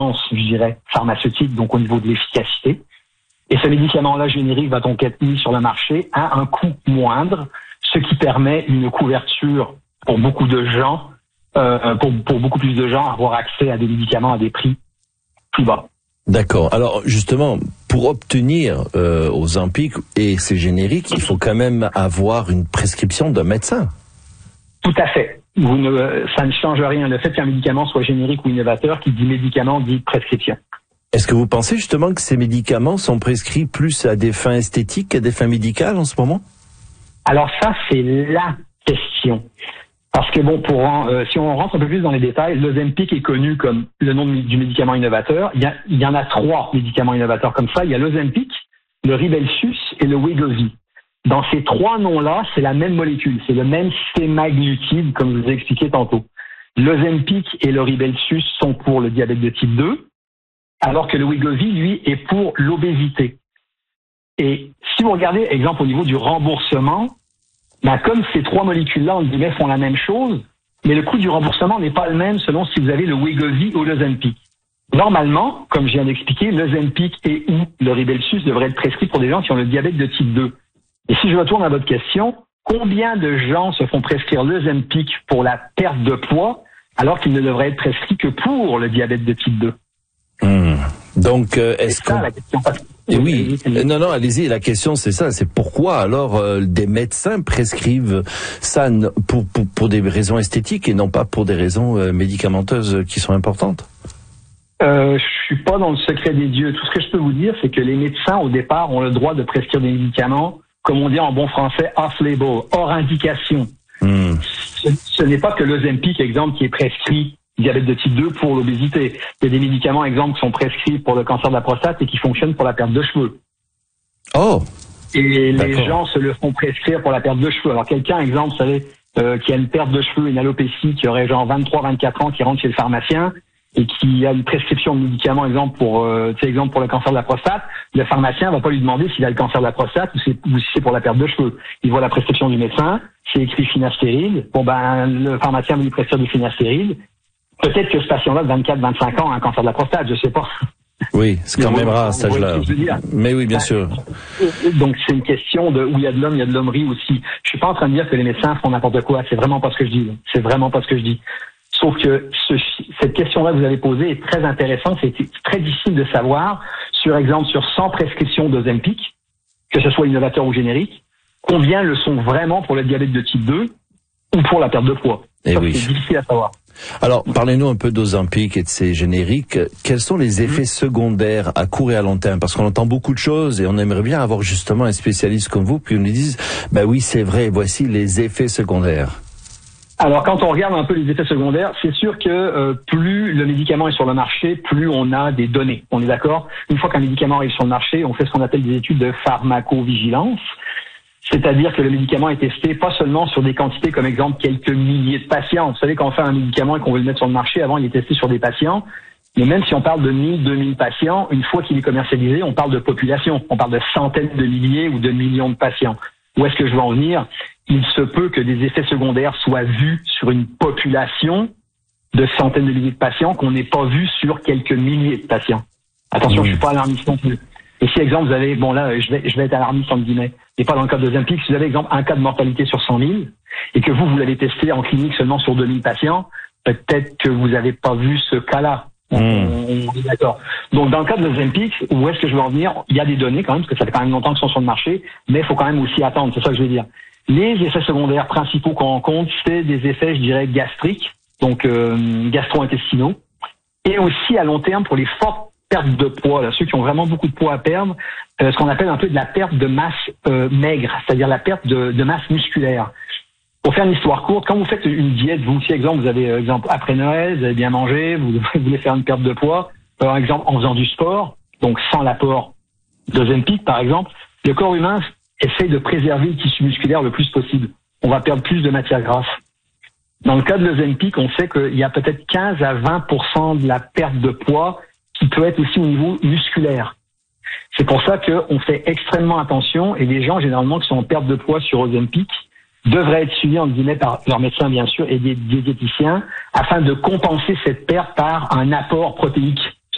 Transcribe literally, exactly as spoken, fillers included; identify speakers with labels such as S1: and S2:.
S1: je dirais, pharmaceutique, donc au niveau de l'efficacité. Et ce médicament-là générique va donc être mis sur le marché à un coût moindre, ce qui permet une couverture pour beaucoup de gens, euh, pour, pour beaucoup plus de gens, à avoir accès à des médicaments à des prix plus bas.
S2: D'accord. Alors justement, pour obtenir euh, Ozempic et ces génériques, il faut quand même avoir une prescription d'un médecin.
S1: Tout à fait. Vous ne, ça ne change rien. Le fait qu'un médicament soit générique ou innovateur, qui dit médicament dit prescription.
S2: Est-ce que vous pensez justement que ces médicaments sont prescrits plus à des fins esthétiques qu'à des fins médicales en ce moment?
S1: Alors ça, c'est la question. Parce que bon, pour euh, si on rentre un peu plus dans les détails, l'Ozempic est connu comme le nom du médicament innovateur. Il y, a, il y en a trois médicaments innovateurs comme ça. Il y a l'Ozempic, le Rybelsus et le Wegovy. Dans ces trois noms-là, c'est la même molécule, c'est le même sémaglutide, comme je vous ai expliqué tantôt. L'Ozempic et le Rybelsus sont pour le diabète de type deux. Alors que le Wegovy, lui, est pour l'obésité. Et si vous regardez, exemple, au niveau du remboursement, ben, comme ces trois molécules-là, on guillemets, font la même chose, mais le coût du remboursement n'est pas le même selon si vous avez le Wegovy ou l'Ozempic. Normalement, comme je viens d'expliquer, l'Ozempic et ou le Rybelsus devraient être prescrits pour des gens qui ont le diabète de type deux. Et si je retourne à votre question, combien de gens se font prescrire l'Ozempic pour la perte de poids, alors qu'il ne devrait être prescrit que pour le diabète de type deux?
S2: Mmh. Donc, euh, est-ce que...
S1: Et
S2: oui, non, non, allez-y, la question c'est ça, c'est pourquoi alors euh, des médecins prescrivent ça pour, pour, pour des raisons esthétiques et non pas pour des raisons euh, médicamenteuses qui sont importantes?
S1: Euh, je suis pas dans le secret des dieux. Tout ce que je peux vous dire, c'est que les médecins, au départ, ont le droit de prescrire des médicaments, comme on dit en bon français, off-label, hors indication. Mmh. Ce, ce n'est pas que l'Ozempic, exemple, qui est prescrit diabète de type deux pour l'obésité. Il y a des médicaments, exemple, qui sont prescrits pour le cancer de la prostate et qui fonctionnent pour la perte de cheveux.
S2: Oh!
S1: Et
S2: D'accord.
S1: Les gens se le font prescrire pour la perte de cheveux. Alors quelqu'un, exemple, vous savez, euh, qui a une perte de cheveux, une alopécie, qui aurait genre vingt-trois, vingt-quatre ans, qui rentre chez le pharmacien et qui a une prescription de médicaments, exemple, pour, euh, tu sais, exemple, pour le cancer de la prostate, le pharmacien va pas lui demander s'il a le cancer de la prostate ou, c'est, ou si c'est pour la perte de cheveux. Il voit la prescription du médecin, c'est écrit finasteride. Bon ben, le pharmacien va lui prescrire du finasteride. Peut-être que ce patient-là de vingt-quatre, vingt-cinq ans a un cancer de la prostate, je sais pas.
S2: Oui, c'est quand même rare à cet âge-là. Mais oui, bien sûr.
S1: Donc c'est une question de où il y a de l'homme, il y a de l'hommerie aussi. Je suis pas en train de dire que les médecins font n'importe quoi. C'est vraiment pas ce que je dis. C'est vraiment pas ce que je dis. Sauf que ce, cette question-là que vous avez posée est très intéressante. C'est très difficile de savoir, sur exemple, sur cent prescriptions d'Ozempic, que ce soit innovateur ou générique, combien le sont vraiment pour le diabète de type deux ou pour la perte de poids.
S2: Et
S1: Ça,
S2: oui.
S1: C'est difficile à savoir.
S2: Alors, parlez-nous un peu d'Ozempic et de ces génériques. Quels sont les effets secondaires à court et à long terme? Parce qu'on entend beaucoup de choses et on aimerait bien avoir justement un spécialiste comme vous qui nous dise, bah oui, c'est vrai, voici les effets secondaires.
S1: Alors, quand on regarde un peu les effets secondaires, c'est sûr que euh, plus le médicament est sur le marché, plus on a des données. On est d'accord? Une fois qu'un médicament arrive sur le marché, on fait ce qu'on appelle des études de pharmacovigilance. C'est-à-dire que le médicament est testé pas seulement sur des quantités comme exemple quelques milliers de patients. Vous savez, quand on fait un médicament et qu'on veut le mettre sur le marché, avant il est testé sur des patients. Mais même si on parle de mille, deux mille patients, une fois qu'il est commercialisé, on parle de population. On parle de centaines de milliers ou de millions de patients. Où est-ce que je veux en venir? Il se peut que des effets secondaires soient vus sur une population de centaines de milliers de patients qu'on n'ait pas vu sur quelques milliers de patients. Attention, mmh. je suis pas alarmiste non plus. Et si, exemple, vous avez, bon là, je vais, je vais être alarmiste entre guillemets, et pas dans le cas d'Ozempic, si vous avez, exemple, un cas de mortalité sur cent mille, et que vous, vous l'avez testé en clinique seulement sur deux mille patients, peut-être que vous n'avez pas vu ce cas-là. Mmh. On, on est d'accord. Donc, dans le cas de l'Ozempic, où est-ce que je veux en venir? Il y a des données quand même, parce que ça fait quand même longtemps qu'ils sont sur le marché, mais il faut quand même aussi attendre, c'est ça que je veux dire. Les effets secondaires principaux qu'on rencontre, c'est des effets, je dirais, gastriques, donc euh, gastro-intestinaux, et aussi à long terme pour les fortes perte de poids, là, ceux qui ont vraiment beaucoup de poids à perdre, euh, ce qu'on appelle un peu de la perte de masse euh, maigre, c'est-à-dire la perte de, de masse musculaire. Pour faire une histoire courte, quand vous faites une diète, vous, si exemple, vous avez, euh, exemple, après Noël, vous avez bien mangé, vous, vous voulez faire une perte de poids, par exemple, en faisant du sport, donc sans l'apport d'Ozempic, par exemple, le corps humain essaye de préserver le tissu musculaire le plus possible. On va perdre plus de matière grasse. Dans le cas de l'Ozempic, on sait qu'il y a peut-être quinze à vingt pour cent de la perte de poids qui peut être aussi au niveau musculaire. C'est pour ça qu'on fait extrêmement attention et les gens, généralement, qui sont en perte de poids sur Ozempic, devraient être suivis, entre guillemets, par leur médecin, bien sûr, et des diététiciens, afin de compenser cette perte par un apport protéique.